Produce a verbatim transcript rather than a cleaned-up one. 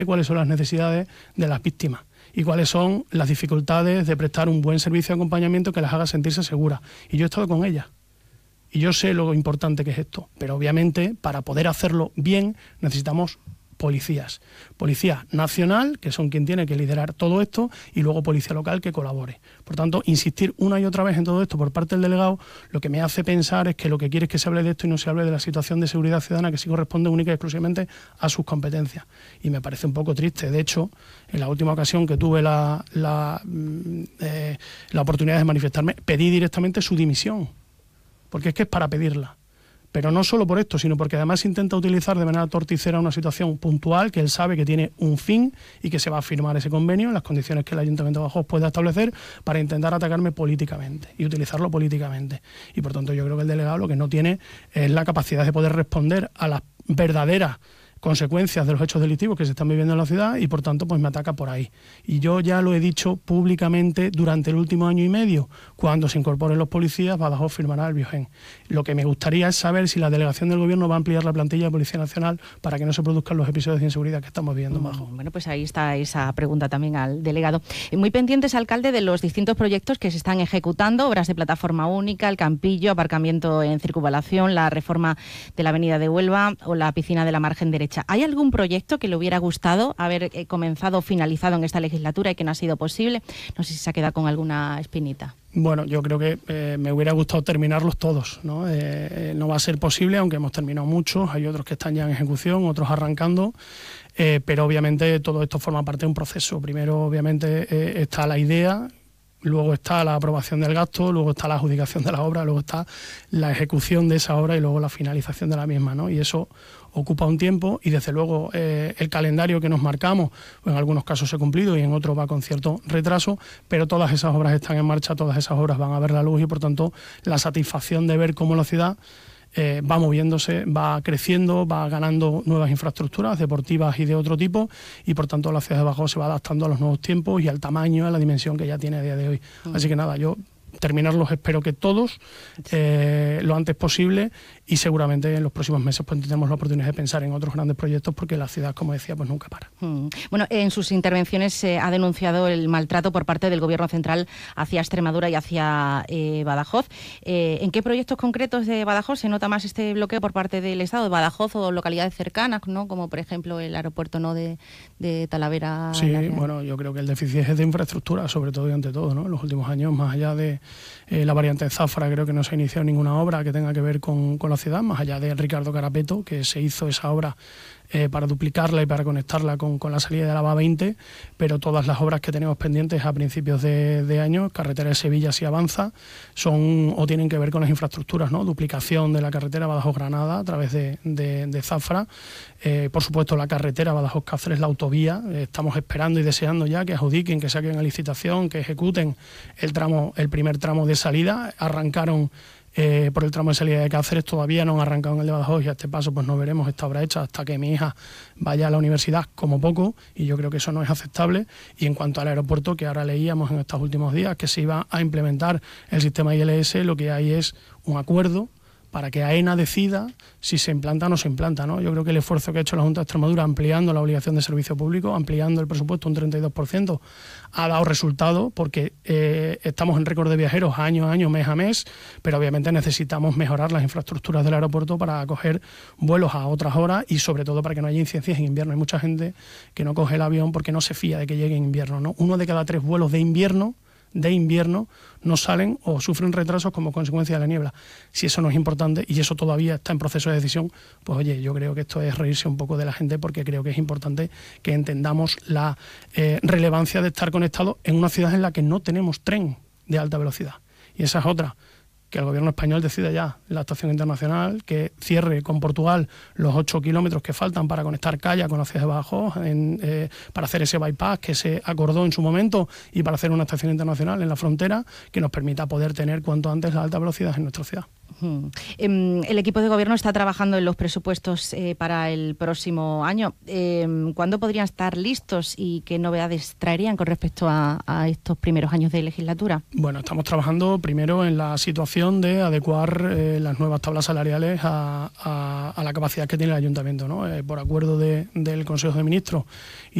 cuáles son las necesidades de las víctimas y cuáles son las dificultades de prestar un buen servicio de acompañamiento que las haga sentirse seguras. Y yo he estado con ellas. Y yo sé lo importante que es esto. Pero obviamente, para poder hacerlo bien, necesitamos policías. Policía nacional, que son quien tiene que liderar todo esto, y luego policía local que colabore. Por tanto, insistir una y otra vez en todo esto por parte del delegado, lo que me hace pensar es que lo que quiere es que se hable de esto y no se hable de la situación de seguridad ciudadana que sí corresponde única y exclusivamente a sus competencias. Y me parece un poco triste. De hecho, en la última ocasión que tuve la, la, eh, la oportunidad de manifestarme, pedí directamente su dimisión, porque es que es para pedirla. Pero no solo por esto, sino porque además intenta utilizar de manera torticera una situación puntual que él sabe que tiene un fin y que se va a firmar ese convenio en las condiciones que el Ayuntamiento de Badajoz pueda establecer para intentar atacarme políticamente y utilizarlo políticamente. Y por tanto yo creo que el delegado lo que no tiene es la capacidad de poder responder a las verdaderas consecuencias de los hechos delictivos que se están viviendo en la ciudad y por tanto pues me ataca por ahí. Y yo ya lo he dicho públicamente durante el último año y medio, cuando se incorporen los policías, Badajoz firmará el Biogen. Lo que me gustaría es saber si la delegación del gobierno va a ampliar la plantilla de Policía Nacional para que no se produzcan los episodios de inseguridad que estamos viviendo en Badajoz. Bueno, pues ahí está esa pregunta también al delegado. Muy pendientes, alcalde, de los distintos proyectos que se están ejecutando, obras de plataforma única, el Campillo, aparcamiento en circunvalación, la reforma de la avenida de Huelva o la piscina de la margen derecha. ¿Hay algún proyecto que le hubiera gustado haber eh, comenzado o finalizado en esta legislatura y que no ha sido posible? No sé si se ha quedado con alguna espinita. Bueno, yo creo que eh, me hubiera gustado terminarlos todos, ¿no? Eh, eh, no va a ser posible, aunque hemos terminado muchos, hay otros que están ya en ejecución, otros arrancando, eh, pero obviamente todo esto forma parte de un proceso. Primero, obviamente, eh, está la idea, luego está la aprobación del gasto, luego está la adjudicación de la obra, luego está la ejecución de esa obra y luego la finalización de la misma, ¿no? Y eso ocupa un tiempo y desde luego eh, el calendario que nos marcamos en algunos casos se ha cumplido y en otros va con cierto retraso, pero todas esas obras están en marcha, todas esas obras van a ver la luz y por tanto la satisfacción de ver cómo la ciudad eh, va moviéndose, va creciendo, va ganando nuevas infraestructuras deportivas y de otro tipo y por tanto la ciudad de Badajoz se va adaptando a los nuevos tiempos y al tamaño, a la dimensión que ya tiene a día de hoy. Mm. Así que nada, yo terminarlos espero que todos eh, lo antes posible y seguramente en los próximos meses pues tendremos la oportunidad de pensar en otros grandes proyectos porque la ciudad, como decía, pues nunca para. Hmm. Bueno, en sus intervenciones se eh, ha denunciado el maltrato por parte del Gobierno central hacia Extremadura y hacia eh, Badajoz. Eh, ¿En qué proyectos concretos de Badajoz se nota más este bloqueo por parte del Estado de Badajoz o localidades cercanas, ¿no? Como por ejemplo el aeropuerto no de, de Talavera? Sí, bueno, yo creo que el déficit es de infraestructura, sobre todo y ante todo, ¿no? En los últimos años, más allá de eh, la variante de Zafra, creo que no se ha iniciado ninguna obra que tenga que ver con, con la ciudad, más allá de Ricardo Carapeto, que se hizo esa obra eh, para duplicarla y para conectarla con, con la salida de la A veinte, pero todas las obras que tenemos pendientes a principios de, de año, carretera de Sevilla si avanza, son o tienen que ver con las infraestructuras, ¿no? Duplicación de la carretera Badajoz-Granada a través de, de, de Zafra, eh, por supuesto la carretera Badajoz-Cáceres, la autovía, eh, estamos esperando y deseando ya que adjudiquen, que saquen a licitación, que ejecuten el tramo, el primer tramo de salida. Arrancaron Eh, por el tramo de salida de Cáceres, todavía no han arrancado en el de Badajoz y a este paso pues no veremos esta obra hecha hasta que mi hija vaya a la universidad como poco y yo creo que eso no es aceptable. Y en cuanto al aeropuerto, que ahora leíamos en estos últimos días que se iba a implementar el sistema I L S, lo que hay es un acuerdo para que AENA decida si se implanta o no se implanta, ¿no? Yo creo que el esfuerzo que ha hecho la Junta de Extremadura ampliando la obligación de servicio público, ampliando el presupuesto un treinta y dos por ciento, ha dado resultado porque eh, estamos en récord de viajeros año a año, mes a mes, pero obviamente necesitamos mejorar las infraestructuras del aeropuerto para acoger vuelos a otras horas y sobre todo para que no haya incidencias en invierno. Hay mucha gente que no coge el avión porque no se fía de que llegue en invierno, ¿no? Uno de cada tres vuelos de invierno de invierno no salen o sufren retrasos como consecuencia de la niebla. Si eso no es importante y eso todavía está en proceso de decisión, pues oye, yo creo que esto es reírse un poco de la gente porque creo que es importante que entendamos la eh, relevancia de estar conectados en una ciudad en la que no tenemos tren de alta velocidad. Y esa es otra, que el gobierno español decida ya la estación internacional, que cierre con Portugal los ocho kilómetros que faltan para conectar Calla con la ciudad de Badajoz, en, eh, para hacer ese bypass que se acordó en su momento y para hacer una estación internacional en la frontera que nos permita poder tener cuanto antes la alta velocidad en nuestra ciudad. El equipo de gobierno está trabajando en los presupuestos eh, para el próximo año. Eh, ¿Cuándo podrían estar listos y qué novedades traerían con respecto a, a estos primeros años de legislatura? Bueno, estamos trabajando primero en la situación de adecuar eh, las nuevas tablas salariales a, a, a la capacidad que tiene el ayuntamiento, ¿no? Eh, por acuerdo de, del Consejo de Ministros